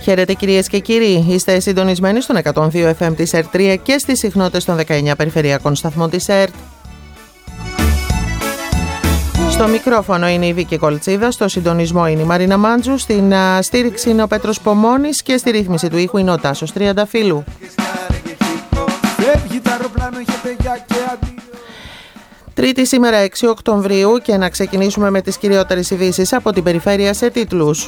Χαίρετε κυρίες και κύριοι, είστε συντονισμένοι στον 102 FM της ΕΡΤ3 και στις συχνότητες των 19 περιφερειακών σταθμών της ΕΡΤ. Στο μικρόφωνο είναι η Βίκη Κολτσίδα, στο συντονισμό είναι η Μαρίνα Μάντζου, στην στήριξη είναι ο Πέτρος Πομώνης και στη ρύθμιση του ήχου είναι ο Τάσος Τριανταφύλου. Τρίτη σήμερα 6 Οκτωβρίου και να ξεκινήσουμε με τις κυριότερες ειδήσεις από την περιφέρεια σε τίτλους.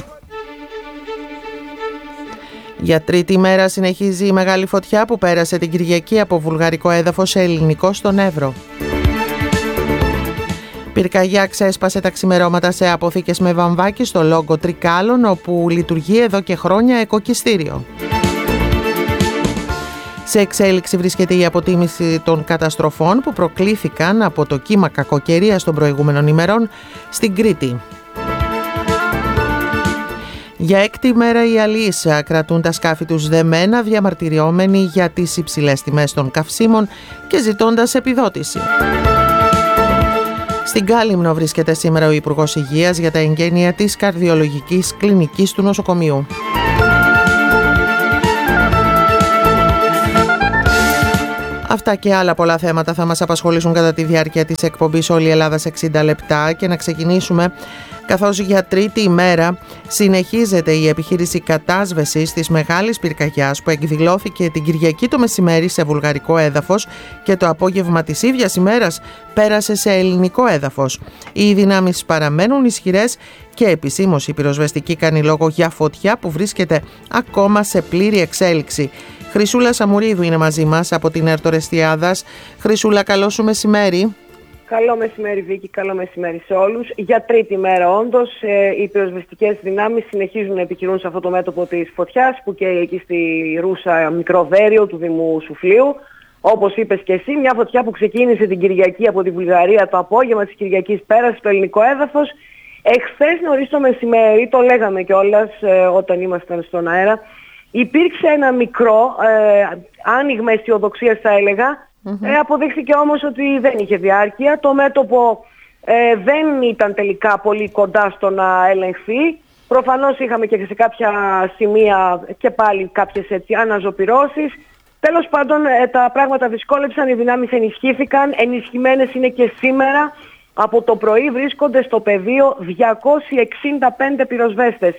Για τρίτη μέρα συνεχίζει η μεγάλη φωτιά που πέρασε την Κυριακή από βουλγαρικό έδαφος σε ελληνικό στον Εύρο. Πυρκαγιά ξέσπασε τα ξημερώματα σε αποθήκες με βαμβάκι στο Λόγκο Τρικάλων, όπου λειτουργεί εδώ και χρόνια εκοκιστήριο. Σε εξέλιξη βρίσκεται η αποτίμηση των καταστροφών που προκλήθηκαν από το κύμα κακοκαιρίας των προηγούμενων ημερών στην Κρήτη. Για έκτη μέρα οι αλλοίς κρατούν τα σκάφη τους δεμένα, διαμαρτυριόμενοι για τις υψηλές τιμές των καυσίμων και ζητώντας επιδότηση. Στην Κάλυμνο βρίσκεται σήμερα ο Υπουργός Υγείας για τα εγγένεια της καρδιολογικής κλινικής του νοσοκομείου. Αυτά και άλλα πολλά θέματα θα μας απασχολήσουν κατά τη διάρκεια της εκπομπής «Όλη η Ελλάδα σε 60 λεπτά» και να ξεκινήσουμε καθώς για τρίτη ημέρα συνεχίζεται η επιχείρηση κατάσβεσης της μεγάλης πυρκαγιάς που εκδηλώθηκε την Κυριακή το μεσημέρι σε βουλγαρικό έδαφος και το απόγευμα της ίδιας ημέρας πέρασε σε ελληνικό έδαφος. Οι δυνάμεις παραμένουν ισχυρές και επισήμως η πυροσβεστική κάνει λόγο για φωτιά που βρίσκεται ακόμα σε πλήρη εξέλιξη. Χρυσούλα Σαμουρίδου είναι μαζί μας από την ΕΡΤ Ορεστιάδας. Χρυσούλα, καλό σου μεσημέρι. Καλό μεσημέρι Βίκη, καλό μεσημέρι σε όλους. Για τρίτη μέρα όντως οι πυροσβεστικές δυνάμεις συνεχίζουν να επικοινωνούν σε αυτό το μέτωπο της φωτιάς που καίει εκεί στη Ρούσα Μικροβέριο του Δήμου Σουφλίου. Όπως είπες και εσύ, μια φωτιά που ξεκίνησε την Κυριακή από τη Βουλγαρία το απόγευμα της Κυριακής πέρασε στο ελληνικό έδαφος. Εχθές νωρίς το μεσημέρι, το λέγαμε κιόλας όταν ήμασταν στον αέρα, υπήρξε ένα μικρό άνοιγμα αισιοδοξίας θα έλεγα. Αποδείχθηκε όμως ότι δεν είχε διάρκεια. Το μέτωπο δεν ήταν τελικά πολύ κοντά στο να ελεγχθεί. Προφανώς είχαμε και σε κάποια σημεία και πάλι κάποιες αναζωπυρώσεις. Τέλος πάντων τα πράγματα δυσκόλεψαν, οι δυνάμεις ενισχύθηκαν. Ενισχυμένες είναι και σήμερα. Από το πρωί βρίσκονται στο πεδίο 265 πυροσβέστες.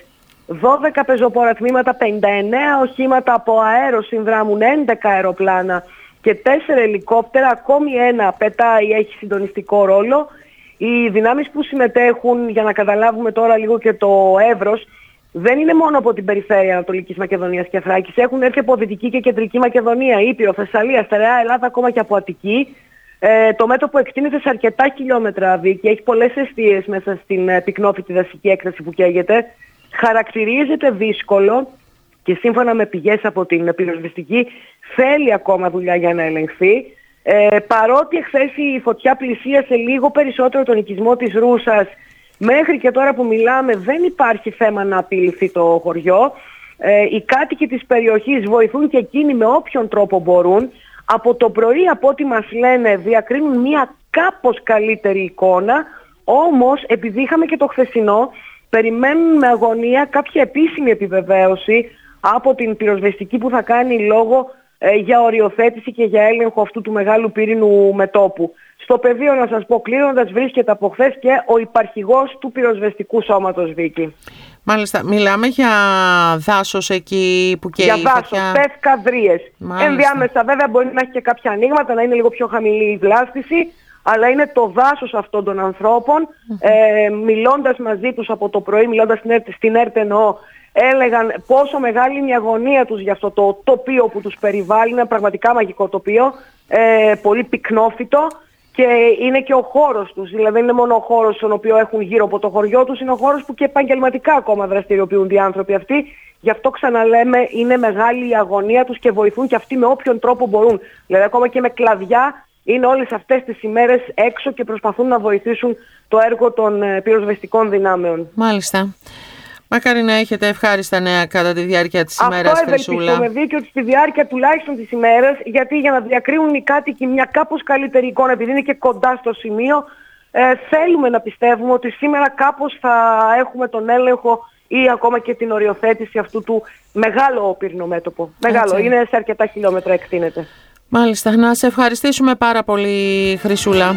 12 πεζοπόρα τμήματα, 59 οχήματα από αέρο συνδράμουν, 11 αεροπλάνα και 4 ελικόπτερα, ακόμη ένα πετάει, έχει συντονιστικό ρόλο. Οι δυνάμεις που συμμετέχουν, για να καταλάβουμε τώρα λίγο και το εύρος, δεν είναι μόνο από την περιφέρεια Ανατολικής Μακεδονίας και Θράκης, έχουν έρθει από Δυτική και Κεντρική Μακεδονία, Ήπειρο, Θεσσαλία, Στερεά Ελλάδα, ακόμα και από Αττική. Το μέτωπο εκτείνεται σε αρκετά χιλιόμετρα, Βίκη, έχει πολλές εστίες μέσα στην πυκνόφυτη δασική έκταση που καίγεται. Χαρακτηρίζεται δύσκολο και σύμφωνα με πηγές από την πυροσβεστική θέλει ακόμα δουλειά για να ελεγχθεί. Παρότι εχθές η φωτιά πλησίασε λίγο περισσότερο τον οικισμό της Ρούσας, μέχρι και τώρα που μιλάμε δεν υπάρχει θέμα να απειληθεί το χωριό. Οι κάτοικοι της περιοχής βοηθούν και εκείνοι με όποιον τρόπο μπορούν. Από το πρωί, από ό,τι μας λένε, διακρίνουν μια κάπως καλύτερη εικόνα, όμως επειδή είχαμε και το χθεσινό, περιμένουν με αγωνία κάποια επίσημη επιβεβαίωση από την πυροσβεστική που θα κάνει λόγο για οριοθέτηση και για έλεγχο αυτού του μεγάλου πύρινου μετώπου. Στο πεδίο, να σας πω κλείνοντας, βρίσκεται από χθες και ο υπαρχηγός του πυροσβεστικού σώματος, Βίκη. Μάλιστα, μιλάμε για δάσος εκεί που καίει η φωτιά. Για δάσος, πευκαδρίες. Ενδιάμεσα βέβαια μπορεί να έχει και κάποια ανοίγματα, να είναι λίγο πιο χαμηλή η βλάστηση, αλλά είναι το δάσος αυτών των ανθρώπων. Μιλώντας μαζί τους από το πρωί, μιλώντας στην ΕΡΤ εννοώ, έλεγαν πόσο μεγάλη είναι η αγωνία τους για αυτό το τοπίο που τους περιβάλλει. Είναι πραγματικά μαγικό τοπίο, πολύ πυκνόφυτο και είναι και ο χώρος τους. Δηλαδή δεν είναι μόνο ο χώρος στον οποίο έχουν γύρω από το χωριό τους, είναι ο χώρος που και επαγγελματικά ακόμα δραστηριοποιούνται οι άνθρωποι αυτοί. Γι' αυτό ξαναλέμε, είναι μεγάλη η αγωνία τους και βοηθούν και αυτοί με όποιον τρόπο μπορούν. Δηλαδή ακόμα και με κλαδιά είναι όλες αυτές τις ημέρες έξω και προσπαθούν να βοηθήσουν το έργο των πυροσβεστικών δυνάμεων. Μάλιστα. Μακάρι να έχετε ευχάριστα νέα κατά τη διάρκεια της ημέρας, Χρυσούλα. Αυτό ευελπιστούμε, Βίκη, ότι στη διάρκεια τουλάχιστον της ημέρας, γιατί για να διακρίνουν οι κάτοικοι μια κάπως καλύτερη εικόνα, επειδή είναι και κοντά στο σημείο, θέλουμε να πιστεύουμε ότι σήμερα κάπως θα έχουμε τον έλεγχο ή ακόμα και την οριοθέτηση αυτού του μεγάλο πύρινο μέτωπο. Μεγάλο, είναι σε αρκετά χιλιόμετρα εκτείνεται. Μάλιστα, να σε ευχαριστήσουμε πάρα πολύ, Χρυσούλα.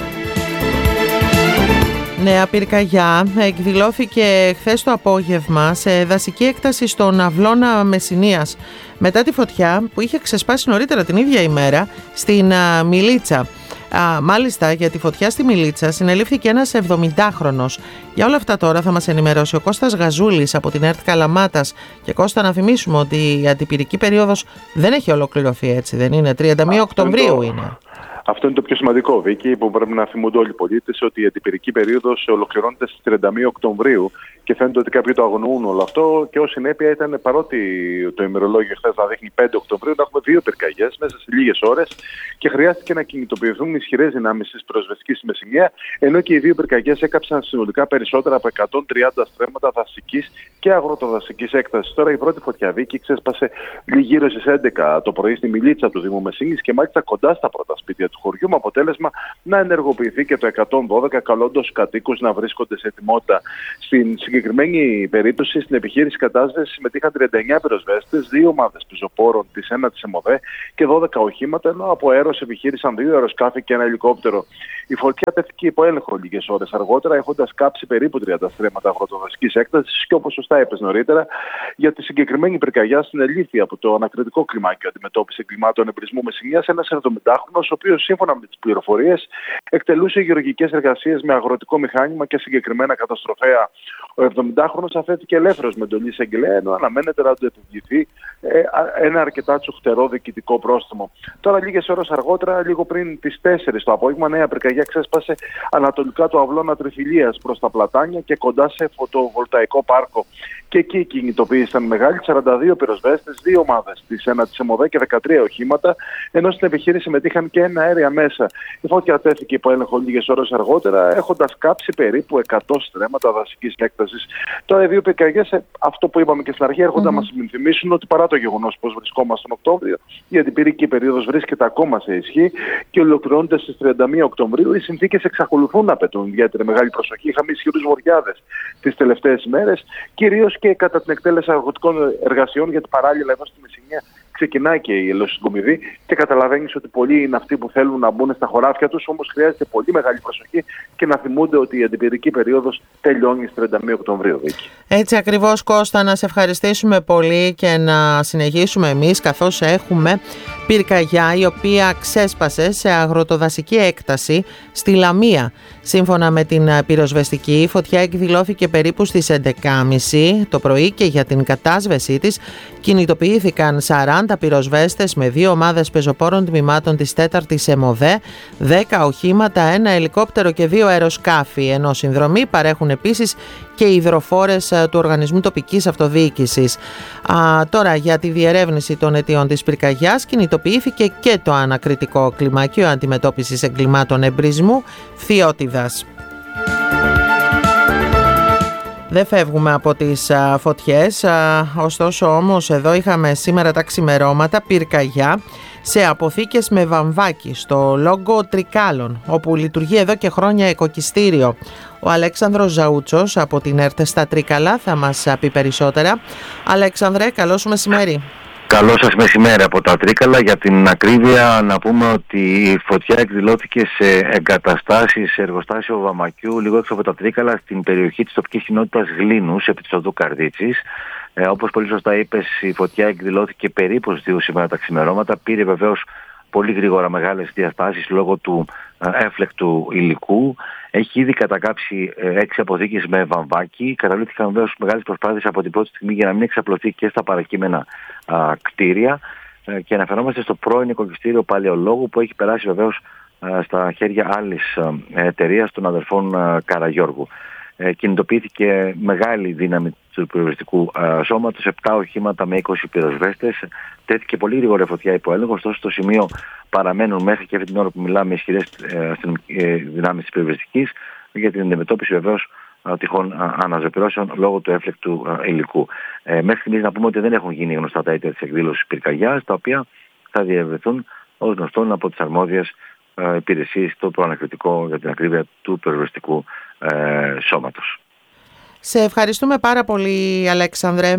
Νέα πυρκαγιά εκδηλώθηκε χθες το απόγευμα σε δασική έκταση στον Αυλώνα Μεσσηνίας μετά τη φωτιά που είχε ξεσπάσει νωρίτερα την ίδια ημέρα στην Μιλίτσα. Μάλιστα, για τη φωτιά στη Μιλίτσα συνελήφθηκε ένας 70χρονος. Για όλα αυτά τώρα θα μας ενημερώσει ο Κώστας Γαζούλης από την ΕΡΤ Καλαμάτας. Και Κώστα, να θυμίσουμε ότι η αντιπυρική περίοδος δεν έχει ολοκληρωθεί, έτσι δεν είναι? 31 Οκτωβρίου είναι. Αυτό είναι το πιο σημαντικό, Βίκη, που πρέπει να θυμούνται όλοι οι πολίτες, ότι η αντιπυρική περίοδος ολοκληρώνεται στις 31 Οκτωβρίου και φαίνεται ότι κάποιοι το αγνοούν όλο αυτό. Και ως συνέπεια ήταν, παρότι το ημερολόγιο χθες θα δείχνει 5 Οκτωβρίου, να έχουμε 2 πυρκαγιές μέσα σε λίγες ώρες και χρειάστηκε να κινητοποιηθούν ισχυρές δυνάμεις της πυροσβεστικής στη Μεσσηνία, ενώ και οι 2 πυρκαγιές έκαψαν συνολικά περισσότερα από 130 στρέμματα δασικής και αγροτοδασικής έκτασης. Τώρα η πρώτη φωτιά, Βίκη, ξέσπασε γύρω στις 11 το πρωί στη Μιλίτσα του Δήμου Μεσσηνίας και μάλιστα κοντά στα πρώτα σπίτια του χωριού, με αποτέλεσμα να ενεργοποιηθεί και το 112, καλώντας κατοίκους να βρίσκονται σε ετοιμότητα. Στην συγκεκριμένη περίπτωση, στην επιχείρηση κατάσβεσης συμμετείχαν 39 πυροσβέστες, 2 ομάδες πεζοπόρων της ΕΝΑΤ ΕΜΟΔΕ και 12 οχήματα, ενώ από αέρος επιχείρησαν 2 αεροσκάφη και ένα ελικόπτερο. Η φωτιά τέθηκε υπό έλεγχο λίγες ώρες αργότερα, έχοντας κάψει περίπου 30 στρέμματα αγροτοδασικής έκτασης και, όπως σωστά είπες νωρίτερα, για τη συγκεκριμένη πυρκαγιά συνελήφθη από το ανακριτικό κλιμάκιο αντιμετώπιση εγκλημάτων εμπρισμού Μεσσηνίας ένας 70χρονος, ο οποίος σύμφωνα με τις πληροφορίες εκτελούσε γεωργικές εργασίες με αγροτικό μηχάνημα και συγκεκριμένα καταστροφέα. Ο 70χρονος αφέθηκε ελεύθερος με εντολή εισαγγελέα, ενώ αναμένεται να του επιβληθεί ένα αρκετά τσουχτερό διοικητικό πρόστιμο. Τώρα, λίγες ώρες αργότερα, λίγο πριν τις 4 το απόγευμα, νέα πυρκαγιά ξέσπασε ανατολικά του Αυλώνα Τριφυλίας προς τα Πλατάνια και κοντά σε φωτοβολταϊκό πάρκο. Και εκεί η κινητοποίηση ήταν μεγάλη, 42 πυροσβέστες, 2 ομάδες της ΕΝΑΤ της ΕΜΟΔΕ και 13 οχήματα, ενώ στην επιχείρηση συμμετείχαν και ένα αέρια μέσα. Η φωτιά τέθηκε υπό έλεγχο λίγες ώρες αργότερα, έχοντας κάψει περίπου 100 στρέμματα δασικής έκτασης. Τώρα, οι 2 πυρκαγιές, αυτό που είπαμε και στην αρχή, έρχονται να μας θυμίσουν ότι παρά το γεγονός πως βρισκόμαστε τον Οκτώβριο, η αντιπυρική περίοδος βρίσκεται ακόμα σε ισχύ και ολοκληρώνεται στις 31 Οκτωβρίου. Οι συνθήκες εξακολουθούν να απαιτούν ιδιαίτερη μεγάλη προσοχή. Είχαμε ισχυρούς βοριάδες τις τελευταίες ημέρες, κυρίως και κατά την εκτέλεση αγροτικών εργασιών, γιατί παράλληλα εδώ στη Μεσσηνία ξεκινάει και η ελαιοσυγκομιδή και καταλαβαίνεις ότι πολλοί είναι αυτοί που θέλουν να μπουν στα χωράφια τους, όμως χρειάζεται πολύ μεγάλη προσοχή και να θυμούνται ότι η αντιπυρική περίοδος τελειώνει στις 31 Οκτωβρίου. Έτσι ακριβώς, Κώστα, να σε ευχαριστήσουμε πολύ και να συνεχίσουμε εμείς, καθώς έχουμε πυρκαγιά η οποία ξέσπασε σε αγροτοδασική έκταση στη Λαμία. Σύμφωνα με την πυροσβεστική, η φωτιά εκδηλώθηκε περίπου στις 11.30 το πρωί και για την κατάσβεσή της κινητοποιήθηκαν 40 πυροσβέστες με 2 ομάδες πεζοπόρων τμήματων της 4ης ΕΜΟΔΕ, 10 οχήματα, ένα ελικόπτερο και 2 αεροσκάφη, ενώ συνδρομή παρέχουν επίσης και οι υδροφόρες του Οργανισμού Τοπικής Αυτοδιοίκησης. Τώρα, για τη διερεύνηση των αιτιών της πυρκαγιάς κινητοποιήθηκε και το ανακριτικό κλιμάκιο αντιμετώπισης εγκλημάτων εμπρισμού Φθιώτιδας. Δεν φεύγουμε από τις φωτιές, ωστόσο όμως εδώ είχαμε σήμερα τα ξημερώματα πυρκαγιά σε αποθήκες με βαμβάκι στο Λόγκο Τρικάλων, όπου λειτουργεί εδώ και χρόνια οικοκυστήριο. Ο Αλέξανδρος Ζαούτσος από την ΕΡΤ στα Τρίκαλα θα μας πει περισσότερα. Αλέξανδρε, καλό σου μεσημέρι. Καλό σας μεσημέρι από τα Τρίκαλα. Για την ακρίβεια να πούμε ότι η φωτιά εκδηλώθηκε σε εγκαταστάσεις, σε εργοστάσιο βαμακιού λίγο έξω από τα Τρίκαλα στην περιοχή της τοπικής κοινότητας Γλίνους επί της οδού Καρδίτσης. Όπως πολύ σωστά είπες, η φωτιά εκδηλώθηκε περίπου στις 2 σήμερα τα ξημερώματα. Πήρε βεβαίως πολύ γρήγορα μεγάλες διαστάσεις λόγω του έφλεκτου υλικού. Έχει ήδη κατακάψει 6 αποθήκες με βαμβάκι. Καταβλήθηκαν βεβαίως μεγάλες προσπάθειες από την πρώτη στιγμή για να μην εξαπλωθεί και στα παρακείμενα κτίρια. Και αναφερόμαστε στο πρώην οικοκυστήριο Παλαιολόγου, που έχει περάσει βεβαίως στα χέρια άλλης εταιρείας των αδερφών Καραγιώργου. Κινητοποιήθηκε μεγάλη δύναμη του πυροσβεστικού σώματος, 7 οχήματα με 20 πυροσβέστες. Τέθηκε πολύ γρήγορα φωτιά υπό έλεγχο, ωστόσο στο σημείο παραμένουν μέχρι και αυτή την ώρα που μιλάμε ισχυρές δυνάμεις της πυροσβεστικής για την αντιμετώπιση βεβαίως τυχόν αναζωπυρώσεων λόγω του έφλεκτου υλικού. Μέχρι στιγμής να πούμε ότι δεν έχουν γίνει γνωστά τα αίτια της εκδήλωσης πυρκαγιάς, τα οποία θα διευρυνθούν ως γνωστόν από τις αρμόδιες υπηρεσίες, το προανακριτικό για την ακρίβεια του πυροσβεστικού σώματος. Σε ευχαριστούμε πάρα πολύ, Αλέξανδρε.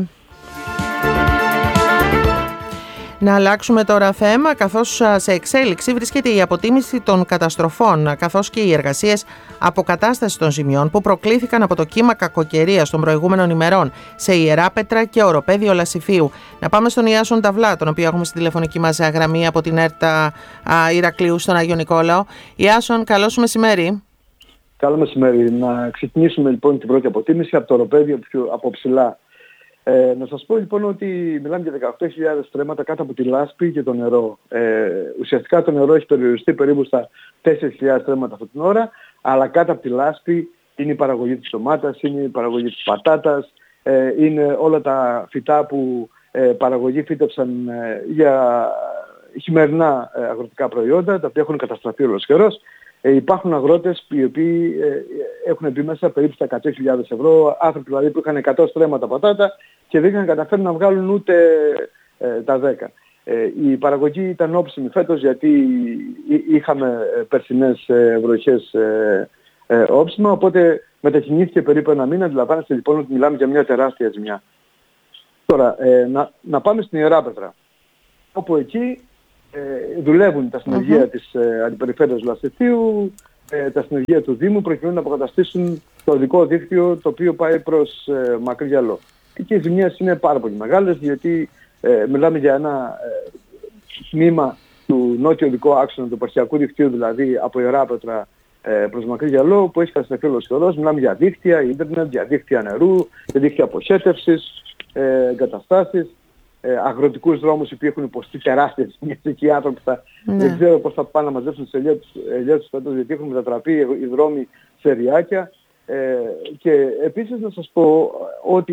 Να αλλάξουμε τώρα θέμα, καθώς σε εξέλιξη βρίσκεται η αποτίμηση των καταστροφών, καθώς και οι εργασίες αποκατάστασης των ζημιών που προκλήθηκαν από το κύμα κακοκαιρίας των προηγούμενων ημερών σε Ιεράπετρα και Οροπέδιο Λασιφίου. Να πάμε στον Ιάσον Ταυλά, τον οποίο έχουμε στη τηλεφωνική μας γραμμή από την ΕΡΤΑ Ηρακλείου στον Άγιο Νικόλαο. Ιάσον, καλό σου μεσημέρι. Καλό μεσημέρι. Να ξεκινήσουμε λοιπόν την πρώτη αποτίμηση από το Οροπέδιο από ψηλά. Να σας πω λοιπόν ότι μιλάμε για 18.000 στρέμματα κάτω από τη λάσπη και το νερό. Ουσιαστικά το νερό έχει περιοριστεί περίπου στα 4.000 στρέμματα αυτή την ώρα, αλλά κάτω από τη λάσπη είναι η παραγωγή της ντομάτας, είναι η παραγωγή της πατάτας, είναι όλα τα φυτά που παραγωγή φύτεψαν για χειμερινά αγροτικά προϊόντα, τα οποία έχουν καταστραφεί ολοσχερός. Υπάρχουν αγρότες οι οποίοι έχουν μπει μέσα περίπου στα 100.000 ευρώ, άνθρωποι δηλαδή που είχαν 100 στρέμματα πατάτα και δεν είχαν καταφέρει να βγάλουν ούτε τα 10. Η παραγωγή ήταν όψιμη φέτος γιατί είχαμε περσινές βροχές όψιμα, οπότε μετακινήθηκε περίπου ένα μήνα. Αντιλαμβάνεστε λοιπόν ότι μιλάμε για μια τεράστια ζημιά. Τώρα, να πάμε στην Ιεράπετρα, όπου εκεί δουλεύουν τα συνεργεία της Αντιπεριφέρειας Λασιφίου, τα συνεργεία του Δήμου, προκειμένου να αποκαταστήσουν το οδικό δίκτυο το οποίο πάει προς Μακρύ Γιαλό. Και οι ζημιές είναι πάρα πολύ μεγάλες, γιατί μιλάμε για ένα τμήμα του νότιο οδικού άξονα του επαρχιακού δικτύου, δηλαδή από Ιεράπετρα προς Μακρύ Γιαλό, που έχει καταστραφεί ολοσχερός. Μιλάμε για δίκτυα ίντερνετ, για δίκτυα νερού, για δίκτυα αποχέτευσης, εγκαταστάσεις, αγροτικούς δρόμους οι οποίοι έχουν υποστεί τεράστιες ζημιές. Εκεί οι άνθρωποι δεν ξέρω πώς θα πάνε να μαζέψουν τις ελιές τους φέτος, γιατί έχουν μετατραπεί οι δρόμοι σε ριάκια. Και επίσης να σας πω ότι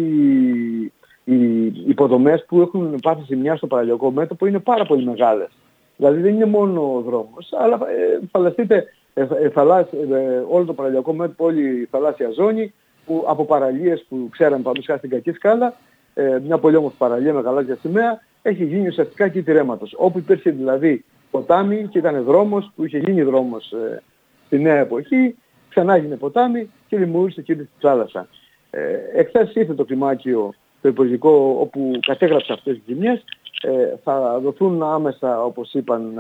οι υποδομές που έχουν πάθει ζημιά στο παραλιακό μέτωπο είναι πάρα πολύ μεγάλες. Δηλαδή δεν είναι μόνο ο δρόμος, αλλά φανταστείτε όλο το παραλιακό μέτωπο, όλη η θαλάσσια ζώνη, που από παραλίες που ξέραμε πάμε στην Κακή Σκάλα, μια πολύ όμορφη παραλία με γαλάζια σημαία, έχει γίνει ουσιαστικά κήτη ρέματος. Όπου υπήρχε δηλαδή ποτάμι και ήταν δρόμος, που είχε γίνει δρόμος στη νέα εποχή, ξανά έγινε ποτάμι και δημιούργησε κήτη στη θάλασσα. Εχθές ήρθε το κλιμάκιο, το υπουργικό, όπου κατέγραψε αυτές τις ζημιές. Θα δοθούν άμεσα, όπως είπαν,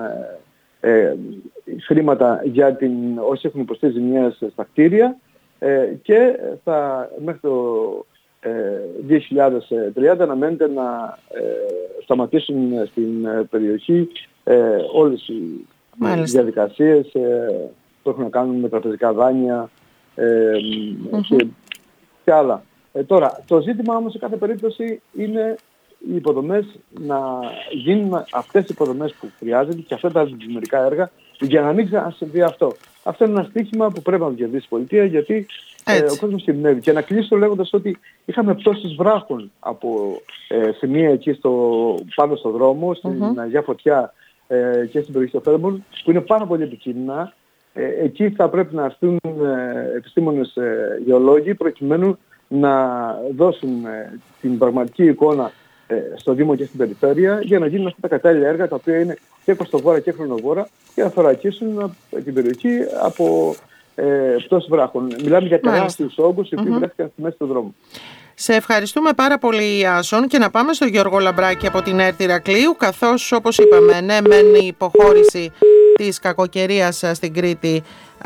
χρήματα για όσοι έχουν υποστεί ζημιές στα κτίρια, και θα μέχρι το 2030 αναμένεται να σταματήσουν στην περιοχή όλες οι διαδικασίες που έχουν να κάνουν με τραπεζικά δάνεια και άλλα. Τώρα, το ζήτημα όμως σε κάθε περίπτωση είναι οι υποδομές, να γίνουν αυτές οι υποδομές που χρειάζεται και αυτά τα αντιμερικά έργα, για να μην ξανασυμβεί αυτό. Αυτό είναι ένα στοίχημα που πρέπει να το κερδίσει η πολιτεία, γιατί ο κόσμος κινδυνεύει. Και να κλείσω λέγοντας ότι είχαμε πτώσεις βράχων από σημεία εκεί πάνω στο δρόμο, στην Αγία Φωτιά και στην περιοχή των Φέρμων, που είναι πάρα πολύ επικίνδυνα. Εκεί θα πρέπει να έρθουν επιστήμονες γεωλόγοι, προκειμένου να δώσουν την πραγματική εικόνα στο Δήμο και στην περιφέρεια, για να γίνουν αυτά τα κατάλληλα έργα, τα οποία είναι και κοστοβόρα και χρονοβόρα, και να θωρακίσουν την περιοχή από πτώσεις βράχων. Μιλάμε για τεράστιους όγκους οι οποίοι βρέθηκαν στη μέση του δρόμου. Σε ευχαριστούμε πάρα πολύ, Ιάσον, και να πάμε στον Γιώργο Λαμπράκη από την ΕΡΤ Ηρακλείου, καθώς, όπως είπαμε, ναι, μεν η υποχώρηση της κακοκαιρίας στην Κρήτη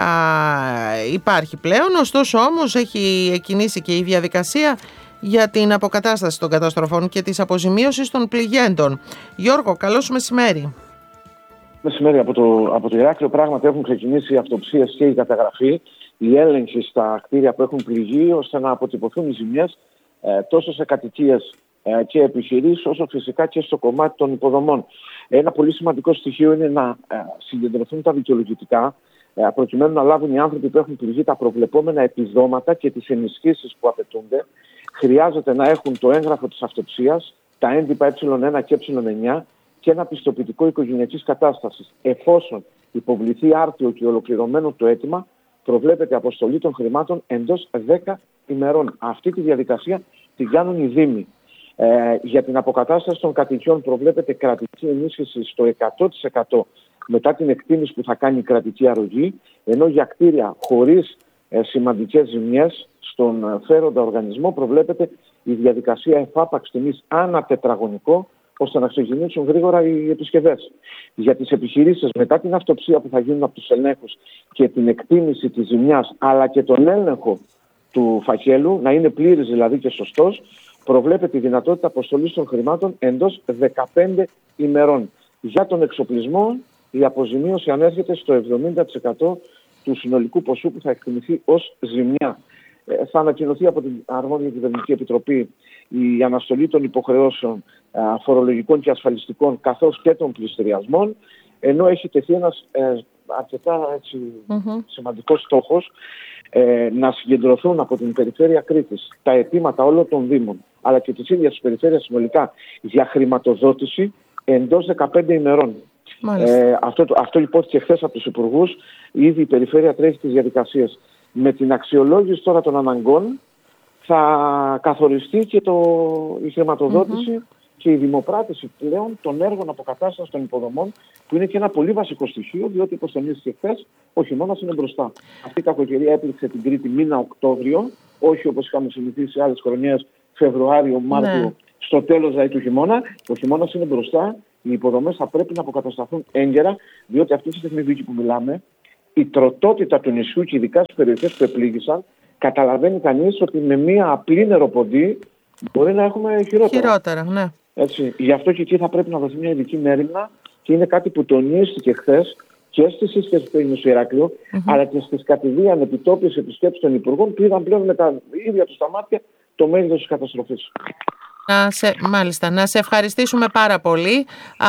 υπάρχει πλέον, ωστόσο όμως έχει εκκινήσει και η διαδικασία για την αποκατάσταση των καταστροφών και της αποζημίωσης των πληγέντων. Γιώργο, καλό σου μεσημέρι. Μεσημέρι από το Ηράκλειο. Πράγματι έχουν ξεκινήσει οι αυτοψίες και η καταγραφή, η έλεγχη στα κτίρια που έχουν πληγεί, ώστε να αποτυπωθούν οι ζημιές τόσο σε κατοικίες και επιχειρήσεις, όσο φυσικά και στο κομμάτι των υποδομών. Ένα πολύ σημαντικό στοιχείο είναι να συγκεντρωθούν τα δικαιολογητικά, προκειμένου να λάβουν οι άνθρωποι που έχουν πληγεί τα προβλεπόμενα επιδόματα και τις ενισχύσεις που απαιτούνται. Χρειάζεται να έχουν το έγγραφο της αυτοψίας, τα έντυπα ε1 και ε9 και ένα πιστοποιητικό οικογενειακής κατάστασης. Εφόσον υποβληθεί άρτιο και ολοκληρωμένο το αίτημα, προβλέπεται αποστολή των χρημάτων εντός 10 ημερών. Αυτή τη διαδικασία την κάνουν οι Δήμοι. Για την αποκατάσταση των κατοικιών προβλέπεται κρατική ενίσχυση στο 100% μετά την εκτίμηση που θα κάνει η κρατική αρρωγή, ενώ για κτίρια χωρίς σημαντικές ζημιές στον φέροντα οργανισμό προβλέπεται η διαδικασία εφάπαξ τιμής ανά τετραγωνικό, ώστε να ξεκινήσουν γρήγορα οι επισκευές. Για τις επιχειρήσεις, μετά την αυτοψία που θα γίνουν από τους ελέγχους και την εκτίμηση της ζημιάς, αλλά και τον έλεγχο του φακέλου, να είναι πλήρης δηλαδή και σωστός, προβλέπεται η δυνατότητα αποστολής των χρημάτων εντός 15 ημερών. Για τον εξοπλισμό, η αποζημίωση ανέρχεται στο 70% του συνολικού ποσού που θα εκτιμηθεί ως ζημιά. Θα ανακοινωθεί από την αρμόδια κυβερνητική επιτροπή η αναστολή των υποχρεώσεων φορολογικών και ασφαλιστικών, καθώς και των πληστηριασμών, ενώ έχει τεθεί ένας αρκετά σημαντικός στόχος να συγκεντρωθούν από την περιφέρεια Κρήτης τα αιτήματα όλων των Δήμων, αλλά και της ίδιας της περιφέρειας συνολικά, για χρηματοδότηση εντός 15 ημερών. Αυτό υπόθηκε χθες από τους υπουργούς. Ήδη η περιφέρεια τρέχει τις διαδικασίες. Με την αξιολόγηση τώρα των αναγκών θα καθοριστεί και η χρηματοδότηση και η δημοπράτηση πλέον των έργων αποκατάστασης των υποδομών, που είναι και ένα πολύ βασικό στοιχείο, διότι όπως τονίστηκε χθες, ο χειμώνας είναι μπροστά. Αυτή η κακοκαιρία έπληξε την Κρήτη μήνα Οκτώβριο, όχι όπως είχαμε συνηθίσει σε άλλες χρονιές, Φεβρουάριο, Μάρτιο, στο τέλος δηλαδή του χειμώνα. Ο χειμώνας είναι μπροστά. Οι υποδομές θα πρέπει να αποκατασταθούν έγκαιρα, διότι αυτή τη στιγμή που μιλάμε, η τροτότητα του νησιού και ειδικά στις περιοχές που επλήγησαν, καταλαβαίνει κανείς ότι με μία απλή νεροποντή μπορεί να έχουμε χειρότερα. Ναι. Έτσι. Γι' αυτό και εκεί θα πρέπει να δοθεί μια ειδική μέριμνα, και είναι κάτι που τονίστηκε χθες και στη σύσκεψη του Ινού Ηράκλειο, αλλά και στις κατηδίαν επιτόπιες επισκέψεις των υπουργών, που είδαν πλέον με τα ίδια τους τα μάτια το μέγεθος της καταστροφής. Να σε ευχαριστήσουμε πάρα πολύ.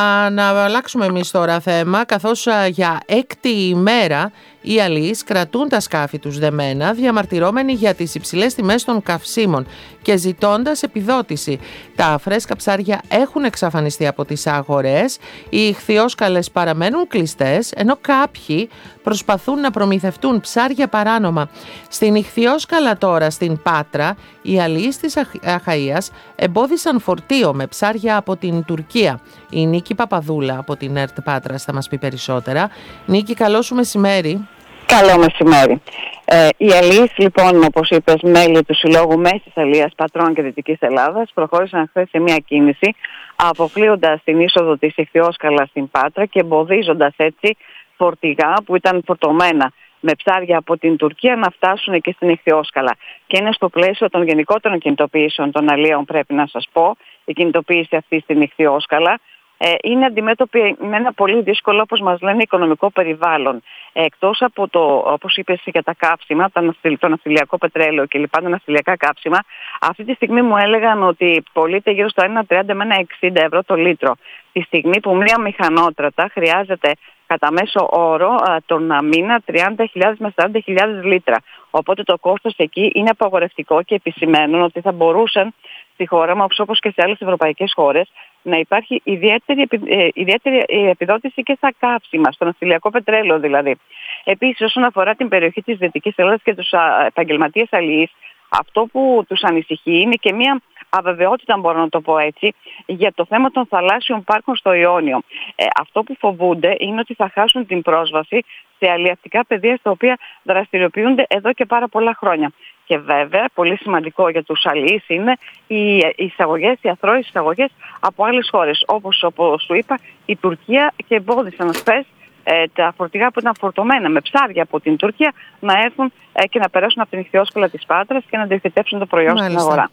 Να αλλάξουμε εμείς τώρα θέμα, καθώς για 6η ημέρα οι αλλοίς κρατούν τα σκάφη τους δεμένα, διαμαρτυρώμενοι για τις υψηλές τιμές των καυσίμων και ζητώντας επιδότηση. Τα φρέσκα ψάρια έχουν εξαφανιστεί από τις αγορές, οι ιχθυόσκαλες παραμένουν κλειστές, ενώ κάποιοι προσπαθούν να προμηθευτούν ψάρια παράνομα. Στην Ιχθυόσκαλα τώρα, στην Πάτρα, οι αλλοίς της Αχαΐας εμπόδισαν φορτίο με ψάρια από την Τουρκία. Η Νίκη Παπαδούλα από την ΕΡΤ Πάτρας θα μας πει περισσότερα. Νίκη, καλό σου μεσημέρι. Καλό μεσημέρι. Οι αλλοίς, λοιπόν, όπως είπες, μέλη του Συλλόγου Μέσης Αλίας Πατρών και Δυτικής Ελλάδας, προχώρησαν χθες σε μια κίνηση, αποκλείοντας την είσοδο της Ιχθυόσκαλα στην Πάτρα και εμποδίζοντας έτσι φορτηγά που ήταν φορτωμένα με ψάρια από την Τουρκία να φτάσουν και στην Ιχθυόσκαλα. Και είναι στο πλαίσιο των γενικότερων κινητοποιήσεων των αλλιέων, πρέπει να σας πω, η κινητοποίηση αυτή στην Ιχθυόσκαλα. Είναι αντιμέτωπη με ένα πολύ δύσκολο, όπως μας λένε, οικονομικό περιβάλλον. Εκτός από όπως είπες, για τα καύσιμα, το ναυτιλιακό πετρέλαιο και λοιπά, τα ναυτιλιακά καύσιμα, αυτή τη στιγμή μου έλεγαν ότι πωλείται γύρω στο 1,30 με 1,60 ευρώ το λίτρο. Τη στιγμή που μία μηχανότρατα χρειάζεται κατά μέσο όρο τον μήνα 30.000 με 40.000 λίτρα. Οπότε το κόστος εκεί είναι απαγορευτικό και επισημαίνουν ότι θα μπορούσαν στη χώρα μας, όπως και σε άλλες ευρωπαϊκές χώρες, να υπάρχει ιδιαίτερη επιδότηση και στα καύσιμα, στο ναυτιλιακό πετρέλαιο δηλαδή. Επίσης, όσον αφορά την περιοχή της Δυτικής Ελλάδας και τους επαγγελματίες αλλοίς, αυτό που τους ανησυχεί είναι και μια αβεβαιότητα, μπορώ να το πω έτσι, για το θέμα των θαλάσσιων πάρκων στο Ιόνιο. Αυτό που φοβούνται είναι ότι θα χάσουν την πρόσβαση σε αλλιευτικά πεδία στα οποία δραστηριοποιούνται εδώ και πάρα πολλά χρόνια. Και βέβαια, πολύ σημαντικό για τους αλλοίς είναι οι αθρώες εισαγωγές από άλλες χώρες. Όπως σου είπα, η Τουρκία, και εμπόδισαν χθες τα φορτηγά που ήταν φορτωμένα με ψάρια από την Τουρκία να έρθουν και να περάσουν από την Ιχθυόσκαλα της Πάτρας και να διοχετεύσουν το προϊόν στην αγορά.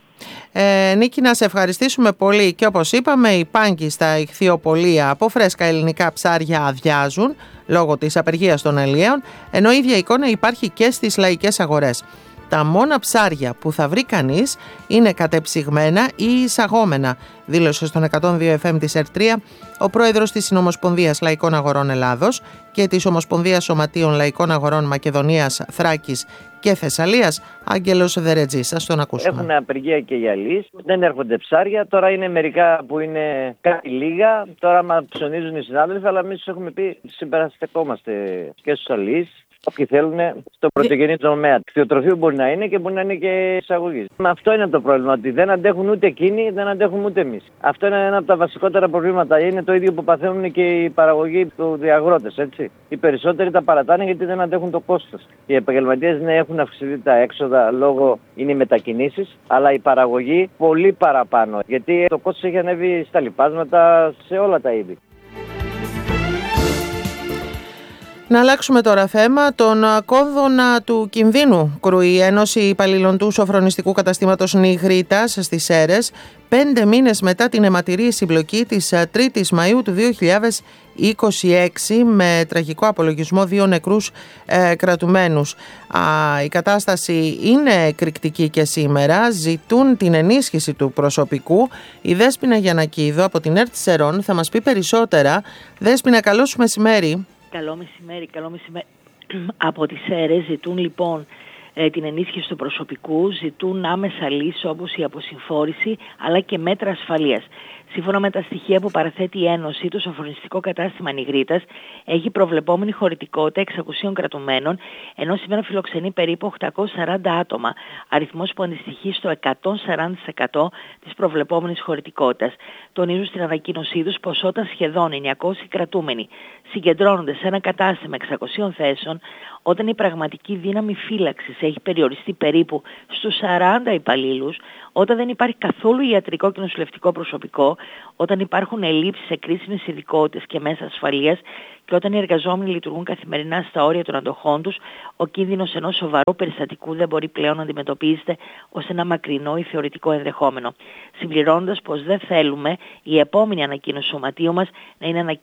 Νίκη, να σε ευχαριστήσουμε πολύ. Και όπως είπαμε, οι πάγκοι στα ιχθυοπολία από φρέσκα ελληνικά ψάρια αδειάζουν λόγω της απεργίας των αλλιέων, ενώ η ίδια εικόνα υπάρχει και στις λαϊκές αγορές. Τα μόνα ψάρια που θα βρει κανείς είναι κατεψυγμένα ή εισαγόμενα, δήλωσε στον 102 FM της ΕΡΤ3 ο πρόεδρος της Συνομοσπονδίας Λαϊκών Αγορών Ελλάδος και της Ομοσπονδίας Σωματείων Λαϊκών Αγορών Μακεδονίας, Θράκης και Θεσσαλίας, Άγγελος Δερετζής. Ας τον ακούσουμε. Έχουν απεργία και οι αλλοίς, δεν έρχονται ψάρια. Τώρα είναι μερικά που είναι κάτι λίγα. Τώρα μα ψωνίζουν οι συνάδελφοι, αλλά εμείς έχουμε πει συμπεραστεκόμαστε και στους αλλοίς. Όποιοι θέλουν στο πρωτογενή τομέα. Κτηνοτροφείο μπορεί να είναι και μπορεί να είναι και εισαγωγή. Αυτό είναι το πρόβλημα, ότι δεν αντέχουν ούτε εκείνοι, δεν αντέχουμε ούτε εμείς. Αυτό είναι ένα από τα βασικότερα προβλήματα. Είναι το ίδιο που παθαίνουν και οι παραγωγοί του αγρότες, έτσι. Οι περισσότεροι τα παρατάνε γιατί δεν αντέχουν το κόστος. Οι επαγγελματίες ναι, έχουν αυξηθεί τα έξοδα λόγω είναι οι μετακινήσεις, αλλά η παραγωγή πολύ παραπάνω. Γιατί το κόστος έχει ανέβει στα λιπάσματα, σε όλα τα είδη. Να αλλάξουμε τώρα θέμα. Τον κόδωνα του κινδύνου κρούει η Ένωση Υπαλλήλων του Σοφρονιστικού Καταστήματος Νιγρίτας στις Σέρρες, 5 μήνες μετά την αιματηρή συμπλοκή της 3ης Μαΐου του 2026 με τραγικό απολογισμό 2 νεκρούς κρατουμένους. Η κατάσταση είναι εκρηκτική και σήμερα. Ζητούν την ενίσχυση του προσωπικού. Η Δέσποινα Γιαννακίδου από την ΕΡΤ Σερών θα μας πει περισσότερα. Δέσποινα, καλό σου μεσημέρι. Καλό μεσημέρι. Από τις ΣΕΡΕΣ ζητούν λοιπόν την ενίσχυση του προσωπικού, ζητούν άμεσα λύσεις όπως η αποσυμφόρηση αλλά και μέτρα ασφαλείας. Σύμφωνα με τα στοιχεία που παραθέτει η Ένωση, το Σοφρονιστικό Κατάστημα Νιγρίτας έχει προβλεπόμενη χωρητικότητα 600 κρατουμένων, ενώ σήμερα φιλοξενεί περίπου 840 άτομα, αριθμός που αντιστοιχεί στο 140% της προβλεπόμενης χωρητικότητας. Τονίζουν στην ανακοίνωσή τους πως όταν σχεδόν 900 κρατούμενοι συγκεντρώνονται σε ένα κατάστημα 600 θέσεων, όταν η πραγματική δύναμη φύλαξης έχει περιοριστεί περίπου στους 40 υπαλλήλους, όταν δεν υπάρχει καθόλου ιατρικό και νοσηλευτικό προσωπικό, όταν υπάρχουν ελλείψεις σε κρίσιμες ειδικότητες και μέσα ασφαλείας και όταν οι εργαζόμενοι λειτουργούν καθημερινά στα όρια των αντοχών τους, ο κίνδυνος ενός σοβαρού περιστατικού δεν μπορεί πλέον να αντιμετωπίζεται ως ένα μακρινό ή θεωρητικό ενδεχόμενο. Συμπληρώνοντας πως δεν θέλουμε η επόμενη ανακοίνωση του σωματείου μας να είναι ανακοίνωση